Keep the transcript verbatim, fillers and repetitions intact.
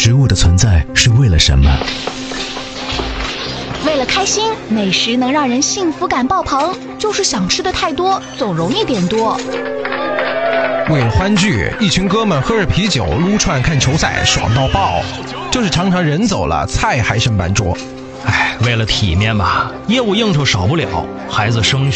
食物的存在是为了什么？ 为了开心，美食能让人幸福感爆棚，就是想吃的太多，总容易点多。 为了欢聚，一群哥们喝着啤酒撸串看球赛，爽到爆，就是常常人走了，菜还剩半桌。 哎，为了体面嘛，业务应酬少不了，孩子升学